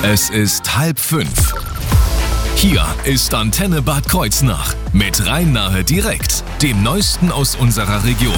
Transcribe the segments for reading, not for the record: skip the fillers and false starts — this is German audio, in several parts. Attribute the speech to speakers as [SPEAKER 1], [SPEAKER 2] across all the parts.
[SPEAKER 1] Es ist 4:30. Hier ist Antenne Bad Kreuznach mit Rhein-Nahe direkt, dem Neuesten aus unserer Region.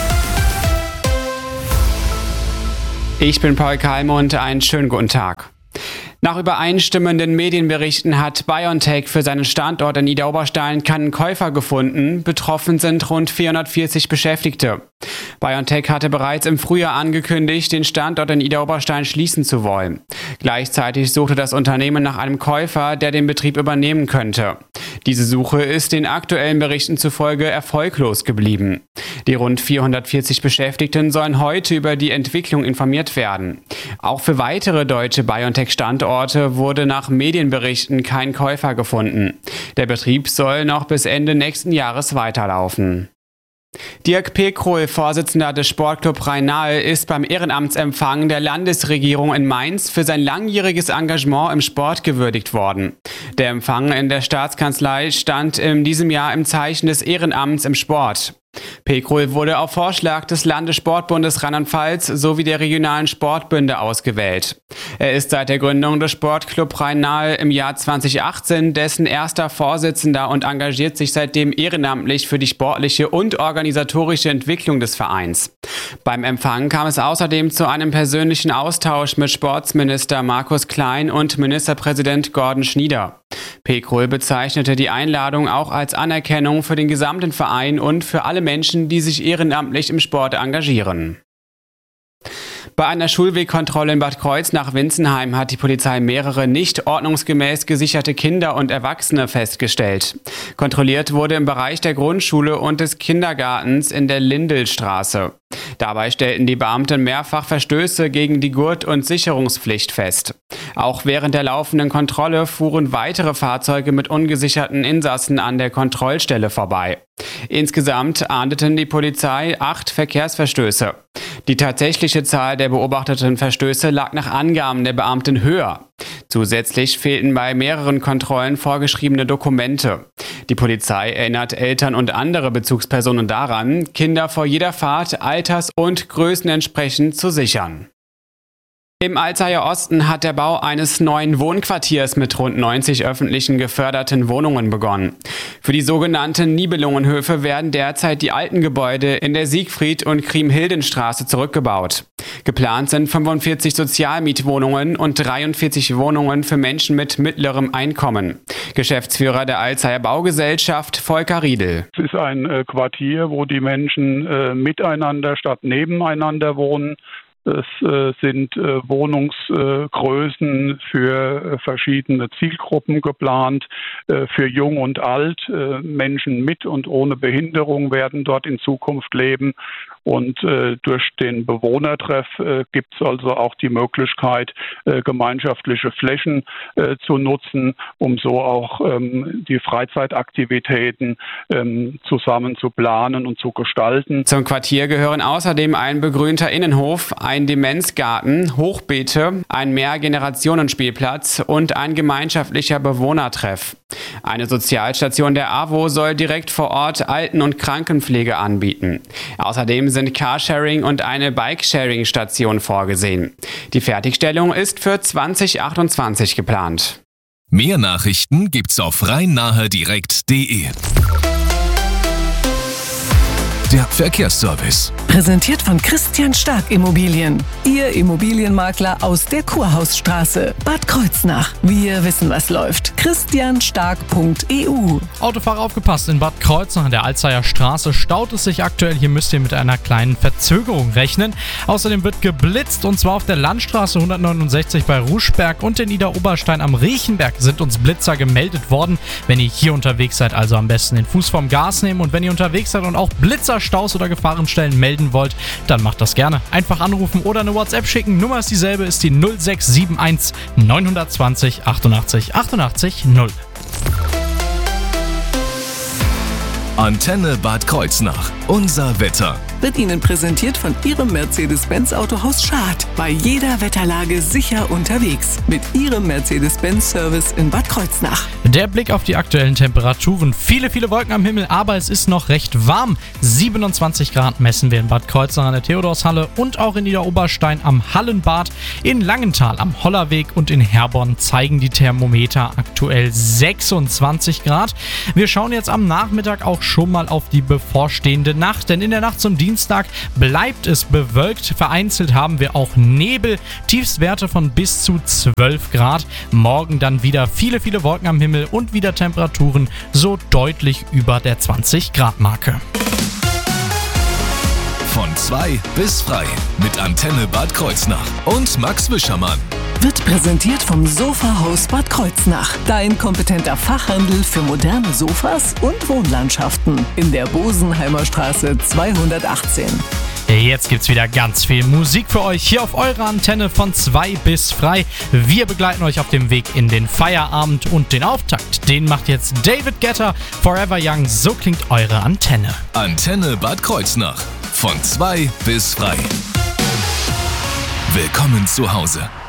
[SPEAKER 2] Ich bin Paul Kalmund, einen schönen guten Tag. Nach übereinstimmenden Medienberichten hat BioNTech für seinen Standort in Idar-Oberstein keinen Käufer gefunden. Betroffen sind rund 440 Beschäftigte. BioNTech hatte bereits im Frühjahr angekündigt, den Standort in Idar-Oberstein schließen zu wollen. Gleichzeitig suchte das Unternehmen nach einem Käufer, der den Betrieb übernehmen könnte. Diese Suche ist den aktuellen Berichten zufolge erfolglos geblieben. Die rund 440 Beschäftigten sollen heute über die Entwicklung informiert werden. Auch für weitere deutsche BioNTech-Standorte wurde nach Medienberichten kein Käufer gefunden. Der Betrieb soll noch bis Ende nächsten Jahres weiterlaufen. Dirk Pekrohl, Vorsitzender des Sportclub Rhein-Nahe, ist beim Ehrenamtsempfang der Landesregierung in Mainz für sein langjähriges Engagement im Sport gewürdigt worden. Der Empfang in der Staatskanzlei stand in diesem Jahr im Zeichen des Ehrenamts im Sport. Pekrohl wurde auf Vorschlag des Landessportbundes Rheinland-Pfalz sowie der regionalen Sportbünde ausgewählt. Er ist seit der Gründung des Sportclub Rhein-Nahe im Jahr 2018 dessen erster Vorsitzender und engagiert sich seitdem ehrenamtlich für die sportliche und organisatorische Entwicklung des Vereins. Beim Empfang kam es außerdem zu einem persönlichen Austausch mit Sportsminister Markus Klein und Ministerpräsident Gordon Schnieder. Pekrohl bezeichnete die Einladung auch als Anerkennung für den gesamten Verein und für alle Menschen, die sich ehrenamtlich im Sport engagieren. Bei einer Schulwegkontrolle in Bad Kreuznach-Winzenheim hat die Polizei mehrere nicht ordnungsgemäß gesicherte Kinder und Erwachsene festgestellt. Kontrolliert wurde im Bereich der Grundschule und des Kindergartens in der Lindelstraße. Dabei stellten die Beamten mehrfach Verstöße gegen die Gurt- und Sicherungspflicht fest. Auch während der laufenden Kontrolle fuhren weitere Fahrzeuge mit ungesicherten Insassen an der Kontrollstelle vorbei. Insgesamt ahndeten die Polizei 8 Verkehrsverstöße. Die tatsächliche Zahl der beobachteten Verstöße lag nach Angaben der Beamten höher. Zusätzlich fehlten bei mehreren Kontrollen vorgeschriebene Dokumente. Die Polizei erinnert Eltern und andere Bezugspersonen daran, Kinder vor jeder Fahrt alters- und Größen entsprechend zu sichern. Im Alzeyer Osten hat der Bau eines neuen Wohnquartiers mit rund 90 öffentlichen geförderten Wohnungen begonnen. Für die sogenannten Nibelungenhöfe werden derzeit die alten Gebäude in der Siegfried- und Kriemhildenstraße zurückgebaut. Geplant sind 45 Sozialmietwohnungen und 43 Wohnungen für Menschen mit mittlerem Einkommen. Geschäftsführer der Alzeyer Baugesellschaft Volker Riedel.
[SPEAKER 3] Es ist ein Quartier, wo die Menschen miteinander statt nebeneinander wohnen. Es sind Wohnungsgrößen für verschiedene Zielgruppen geplant, für Jung und Alt. Menschen mit und ohne Behinderung werden dort in Zukunft leben. Und durch den Bewohnertreff gibt es also auch die Möglichkeit, gemeinschaftliche Flächen zu nutzen, um so auch die Freizeitaktivitäten zusammen zu planen und zu gestalten.
[SPEAKER 2] Zum Quartier gehören außerdem ein begrünter Innenhof, ein Demenzgarten, Hochbeete, ein Mehrgenerationenspielplatz und ein gemeinschaftlicher Bewohnertreff. Eine Sozialstation der AWO soll direkt vor Ort Alten- und Krankenpflege anbieten. Außerdem sind Carsharing und eine Bikesharing-Station vorgesehen. Die Fertigstellung ist für 2028 geplant.
[SPEAKER 1] Mehr Nachrichten gibt's auf rheinnahedirekt.de. Der Verkehrsservice.
[SPEAKER 4] Präsentiert von Christian Stark Immobilien. Ihr Immobilienmakler aus der Kurhausstraße. Bad Kreuznach. Wir wissen, was läuft. christianstark.eu.
[SPEAKER 5] Autofahrer aufgepasst, in Bad Kreuznach an der Alzeyer Straße staut es sich aktuell. Hier müsst ihr mit einer kleinen Verzögerung rechnen. Außerdem wird geblitzt und zwar auf der Landstraße 169 bei Ruschberg und in Idar-Oberstein am Riechenberg sind uns Blitzer gemeldet worden. Wenn ihr hier unterwegs seid, also am besten den Fuß vom Gas nehmen und wenn ihr unterwegs seid und auch Blitzer, Staus oder Gefahrenstellen melden wollt, dann macht das gerne. Einfach anrufen oder eine WhatsApp schicken. Nummer ist dieselbe, ist die 0671 920 88 88 0.
[SPEAKER 1] Antenne Bad Kreuznach. Unser Wetter.
[SPEAKER 4] Wird Ihnen präsentiert von Ihrem Mercedes-Benz Autohaus Schad. Bei jeder Wetterlage sicher unterwegs. Mit Ihrem Mercedes-Benz Service in Bad Kreuznach.
[SPEAKER 5] Der Blick auf die aktuellen Temperaturen. Viele Wolken am Himmel, aber es ist noch recht warm. 27 Grad messen wir in Bad Kreuznach an der Theodorshalle und auch in Niederoberstein am Hallenbad. In Langenthal am Hollerweg und in Herborn zeigen die Thermometer aktuell 26 Grad. Wir schauen jetzt am Nachmittag auch schon mal auf die bevorstehende Nacht, denn in der Nacht zum Dienstag bleibt es bewölkt. Vereinzelt haben wir auch Nebel, Tiefstwerte von bis zu 12 Grad. Morgen dann wieder viele Wolken am Himmel und wieder Temperaturen so deutlich über der 20-Grad-Marke.
[SPEAKER 1] Von 2 bis frei mit Antenne Bad Kreuznach und Max Wischermann.
[SPEAKER 4] Wird präsentiert vom Sofahaus Bad Kreuznach. Dein kompetenter Fachhandel für moderne Sofas und Wohnlandschaften. In der Bosenheimer Straße 218.
[SPEAKER 5] Jetzt gibt's wieder ganz viel Musik für euch hier auf eurer Antenne von 2 bis frei. Wir begleiten euch auf dem Weg in den Feierabend und den Auftakt. Den macht jetzt David Guetta, Forever Young. So klingt eure Antenne.
[SPEAKER 1] Antenne Bad Kreuznach. Von 2 bis frei. Willkommen zu Hause.